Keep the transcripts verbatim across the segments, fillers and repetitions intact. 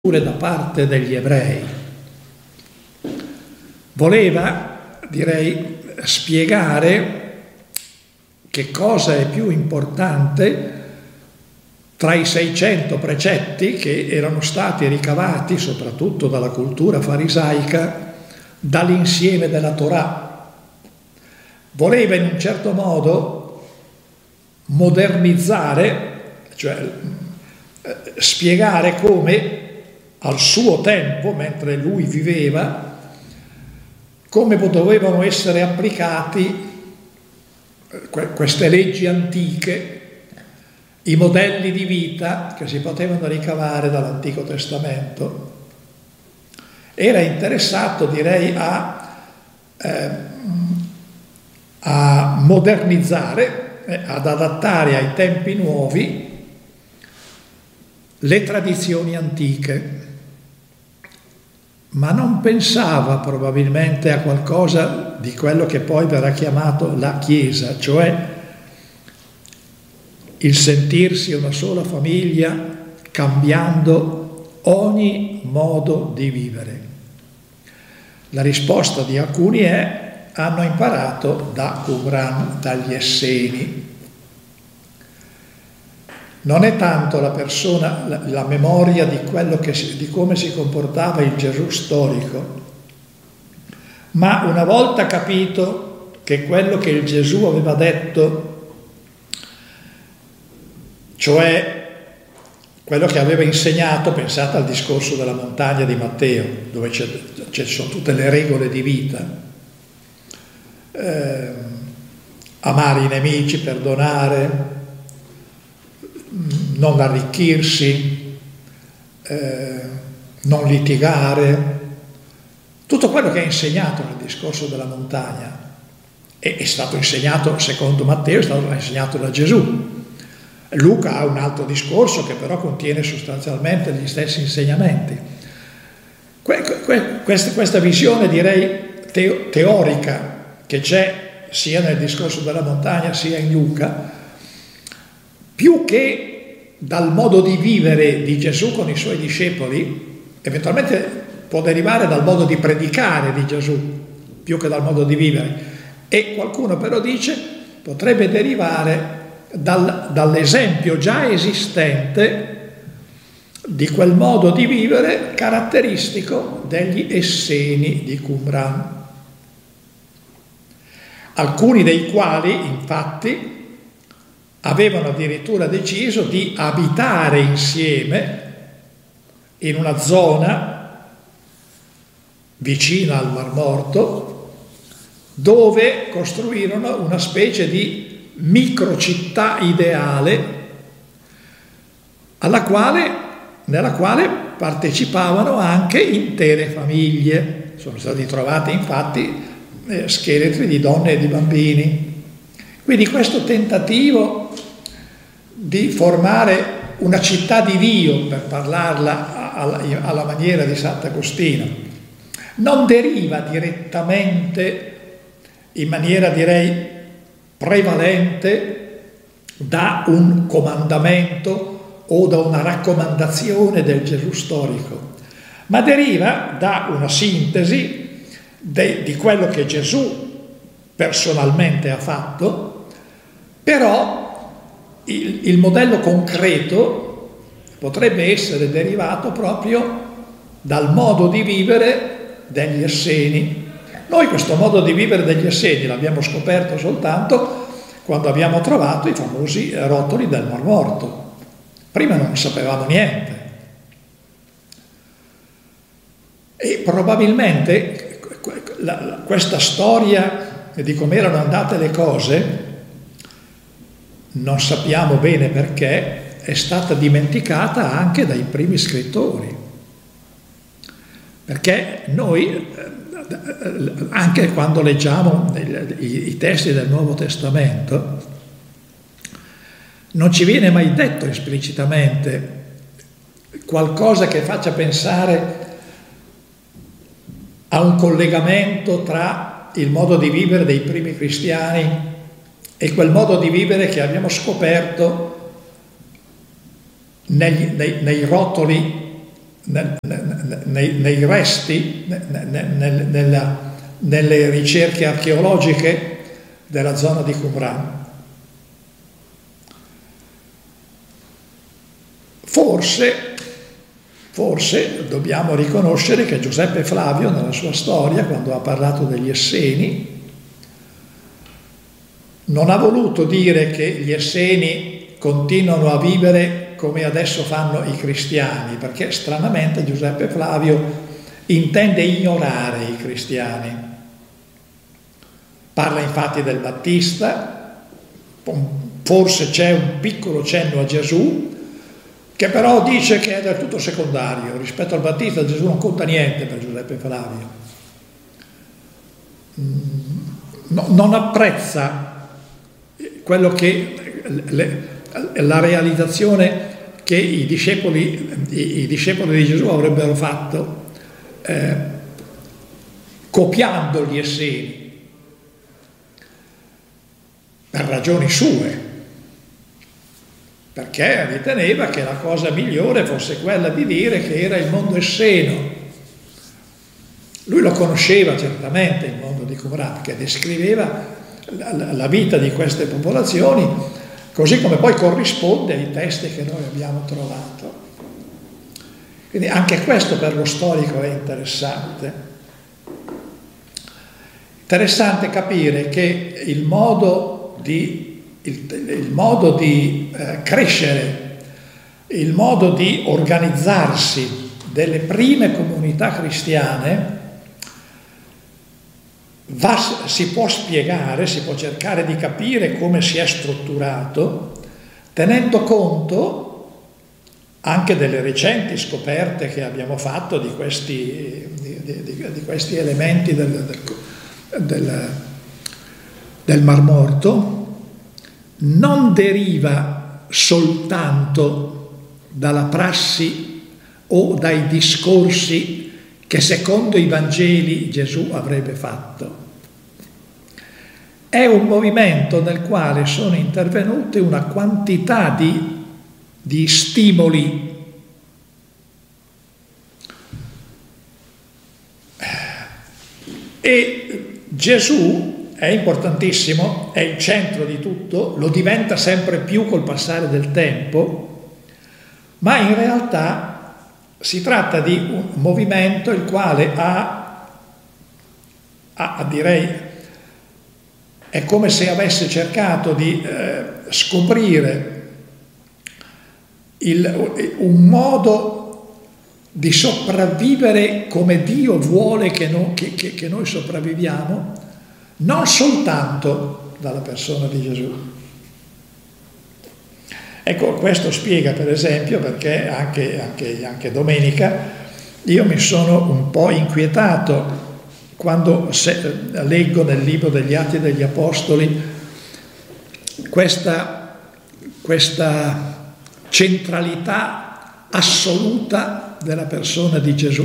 da parte degli ebrei. Voleva, direi, spiegare che cosa è più importante tra i seicento precetti che erano stati ricavati soprattutto dalla cultura farisaica, dall'insieme della Torah. Voleva in un certo modo modernizzare, cioè spiegare come al suo tempo, mentre lui viveva, come dovevano essere applicati queste leggi antiche, i modelli di vita che si potevano ricavare dall'Antico Testamento. Era interessato, direi, a, eh, a modernizzare, eh, ad adattare ai tempi nuovi le tradizioni antiche, ma non pensava probabilmente a qualcosa di quello che poi verrà chiamato la Chiesa, cioè il sentirsi una sola famiglia cambiando ogni modo di vivere. La risposta di alcuni è: hanno imparato da Qumran, dagli Esseni. Non è tanto la persona, la, la memoria di, quello che si, di come si comportava il Gesù storico, ma una volta capito che quello che il Gesù aveva detto, cioè quello che aveva insegnato, pensate al discorso della montagna di Matteo, dove c'è, ci sono tutte le regole di vita, eh, amare i nemici, perdonare, non arricchirsi, eh, non litigare, tutto quello che è insegnato nel discorso della montagna è, è stato insegnato, secondo Matteo, è stato insegnato da Gesù. Luca ha un altro discorso che però contiene sostanzialmente gli stessi insegnamenti. Que, que, questa, questa visione, direi, teo, teorica che c'è sia nel discorso della montagna sia in Luca, più che dal modo di vivere di Gesù con i suoi discepoli, eventualmente può derivare dal modo di predicare di Gesù, più che dal modo di vivere. E qualcuno però dice potrebbe derivare dal, dall'esempio già esistente di quel modo di vivere caratteristico degli Esseni di Qumran, alcuni dei quali, infatti, avevano addirittura deciso di abitare insieme in una zona vicina al Mar Morto, dove costruirono una specie di microcittà ideale alla quale, nella quale partecipavano anche intere famiglie. Sono stati trovati infatti eh, scheletri di donne e di bambini. Quindi questo tentativo di formare una città di Dio, per parlarla alla maniera di Sant'Agostino, non deriva direttamente, in maniera direi prevalente, da un comandamento o da una raccomandazione del Gesù storico, ma deriva da una sintesi de, di quello che Gesù personalmente ha fatto. Però il, il modello concreto potrebbe essere derivato proprio dal modo di vivere degli Esseni. Noi questo modo di vivere degli Esseni l'abbiamo scoperto soltanto quando abbiamo trovato i famosi rotoli del Mar Morto. Prima non sapevamo niente. E probabilmente questa storia di come erano andate le cose, non sappiamo bene perché, è stata dimenticata anche dai primi scrittori. Perché noi, anche quando leggiamo i testi del Nuovo Testamento, non ci viene mai detto esplicitamente qualcosa che faccia pensare a un collegamento tra il modo di vivere dei primi cristiani e quel modo di vivere che abbiamo scoperto negli, nei, nei rotoli nel, nei, nei resti, nel, nel, nella, nelle ricerche archeologiche della zona di Qumran. Forse, forse dobbiamo riconoscere che Giuseppe Flavio, nella sua storia, quando ha parlato degli Esseni, non ha voluto dire che gli Esseni continuano a vivere come adesso fanno i cristiani, perché stranamente Giuseppe Flavio intende ignorare i cristiani. Parla infatti del Battista, forse c'è un piccolo cenno a Gesù, che però dice che è del tutto secondario. Rispetto al Battista Gesù non conta niente per Giuseppe Flavio. No, non apprezza quello che le, la realizzazione che i discepoli, i, i discepoli di Gesù avrebbero fatto eh, copiando gli Esseni per ragioni sue, perché riteneva che la cosa migliore fosse quella di dire che era il mondo esseno. Lui lo conosceva certamente, il mondo di Qumran, che descriveva la, la vita di queste popolazioni, così come poi corrisponde ai testi che noi abbiamo trovato. Quindi anche questo per lo storico è interessante. Interessante capire che il modo di Il, il modo di eh, crescere, il modo di organizzarsi delle prime comunità cristiane va, si può spiegare, si può cercare di capire come si è strutturato, tenendo conto anche delle recenti scoperte che abbiamo fatto di questi, di, di, di questi elementi del, del, del, del Mar Morto. Non deriva soltanto dalla prassi o dai discorsi che secondo i Vangeli Gesù avrebbe fatto. È un movimento nel quale sono intervenute una quantità di, di stimoli e Gesù è importantissimo, è il centro di tutto, lo diventa sempre più col passare del tempo, ma in realtà si tratta di un movimento il quale ha, ha direi, è come se avesse cercato di eh, scoprire il, un modo di sopravvivere come Dio vuole che, no, che, che, che noi sopravviviamo, non soltanto dalla persona di Gesù. Ecco, questo spiega per esempio perché anche, anche, anche domenica io mi sono un po' inquietato quando se, leggo nel libro degli Atti degli Apostoli questa, questa centralità assoluta della persona di Gesù.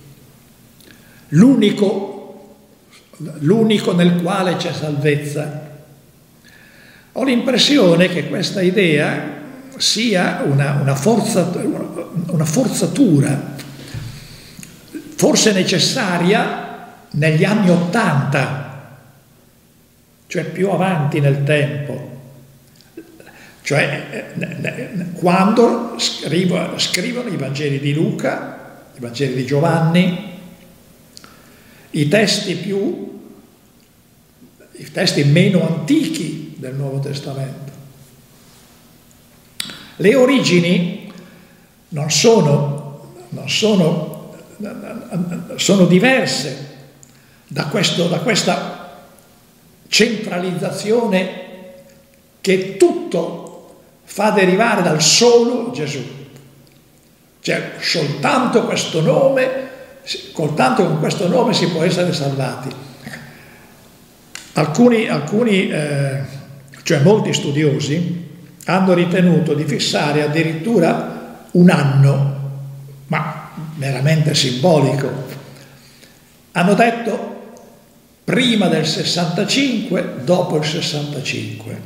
L'unico l'unico nel quale c'è salvezza. Ho l'impressione che questa idea sia una, una, forza, una forzatura, forse necessaria negli anni Ottanta, cioè più avanti nel tempo, cioè quando scrivo, scrivono i Vangeli di Luca, i Vangeli di Giovanni, i testi più i testi meno antichi del Nuovo Testamento. Le origini non sono, non sono, sono diverse da, questo, da questa centralizzazione che tutto fa derivare dal solo Gesù. Cioè, soltanto questo nome, soltanto con questo nome si può essere salvati. Alcuni, alcuni eh, cioè molti studiosi, hanno ritenuto di fissare addirittura un anno, ma meramente simbolico. Hanno detto prima del sessantacinque, dopo il sessantacinque.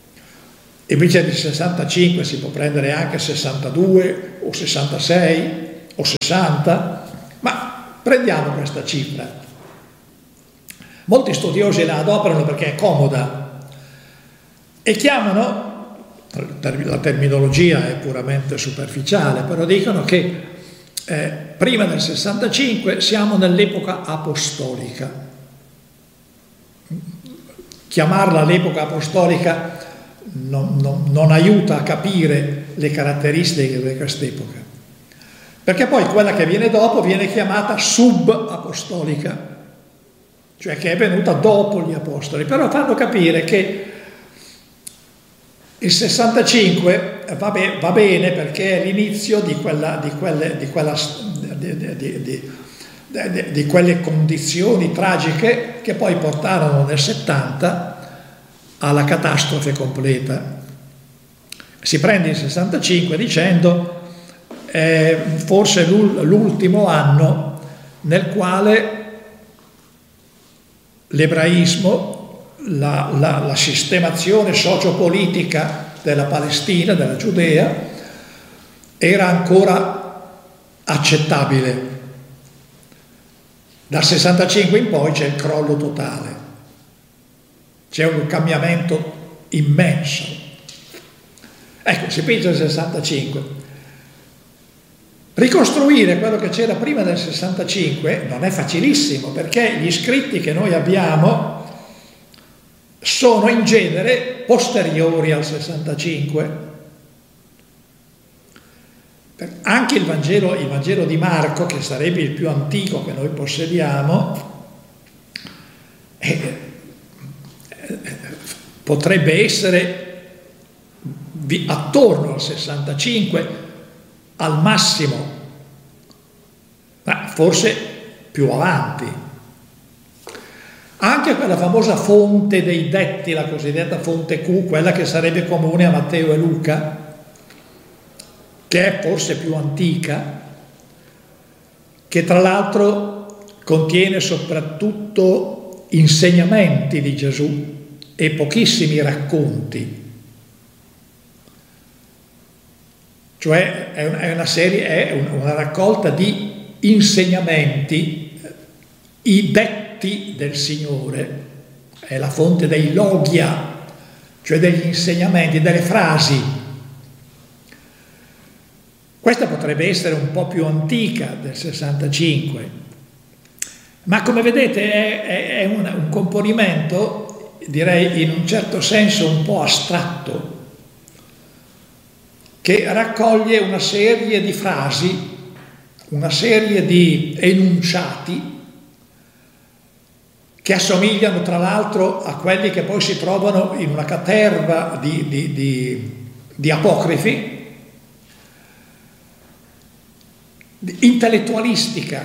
Invece di sessantacinque si può prendere anche sessantadue o sessantasei, o sessanta, ma prendiamo questa cifra. Molti studiosi la adoperano perché è comoda e chiamano, la terminologia è puramente superficiale, però dicono che eh, prima del sessantacinque siamo nell'epoca apostolica. Chiamarla l'epoca apostolica non, non, non aiuta a capire le caratteristiche di quest'epoca, perché poi quella che viene dopo viene chiamata sub-apostolica, cioè che è venuta dopo gli apostoli, però fanno capire che il sessantacinque va, be- va bene perché è l'inizio di, quella, di, quelle, di, quella, di, di, di, di, di, di quelle condizioni tragiche che poi portarono nel settanta alla catastrofe completa. Si prende il sessantacinque dicendo è forse l'ultimo anno nel quale l'ebraismo, la, la, la sistemazione sociopolitica della Palestina, della Giudea, era ancora accettabile. Dal sessantacinque in poi c'è il crollo totale, c'è un cambiamento immenso. Ecco, si pensa al sessantacinque. Ricostruire quello che c'era prima del sessantacinque non è facilissimo, perché gli scritti che noi abbiamo sono in genere posteriori al sessantacinque. Anche il Vangelo, il Vangelo di Marco, che sarebbe il più antico che noi possediamo, eh, potrebbe essere attorno al sessantacinque al massimo, ma forse più avanti. Anche quella famosa fonte dei detti, la cosiddetta fonte Q, quella che sarebbe comune a Matteo e Luca, che è forse più antica, che tra l'altro contiene soprattutto insegnamenti di Gesù e pochissimi racconti. Cioè è una serie, è una raccolta di insegnamenti, i detti del Signore, è la fonte dei logia, cioè degli insegnamenti, delle frasi. Questa potrebbe essere un po' più antica del sessantacinque, ma come vedete è, è un, un componimento, direi in un certo senso un po' astratto, che raccoglie una serie di frasi, una serie di enunciati che assomigliano tra l'altro a quelli che poi si trovano in una caterva di, di, di, di apocrifi, intellettualistica,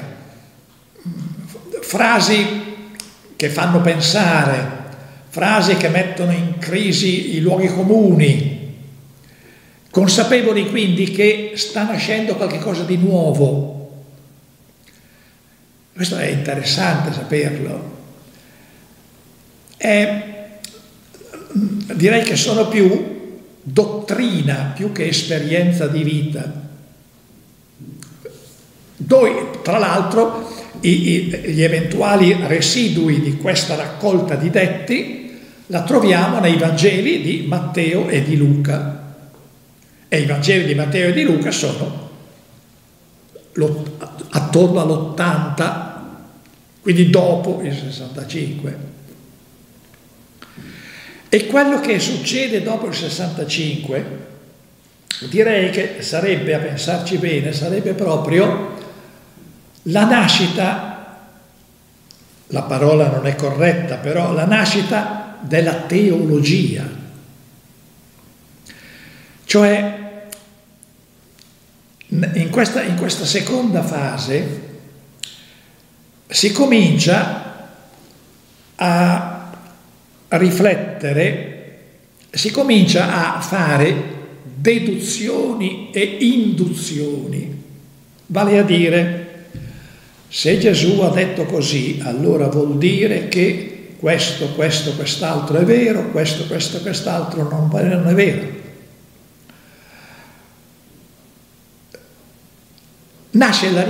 frasi che fanno pensare, frasi che mettono in crisi i luoghi comuni, consapevoli quindi che sta nascendo qualcosa di nuovo. Questo è interessante saperlo. È, direi che sono più dottrina più che esperienza di vita. Noi, tra l'altro, i, i, gli eventuali residui di questa raccolta di detti la troviamo nei Vangeli di Matteo e di Luca. E i Vangeli di Matteo e di Luca sono attorno all'ottanta, quindi dopo il sessantacinque. E quello che succede dopo il sessantacinque, direi che sarebbe, a pensarci bene, sarebbe proprio la nascita, la parola non è corretta, però la nascita della teologia. Cioè, in questa, in questa seconda fase si comincia a riflettere, si comincia a fare deduzioni e induzioni, vale a dire, se Gesù ha detto così, allora vuol dire che questo, questo, quest'altro è vero, questo, questo, quest'altro non, non è vero. nasce la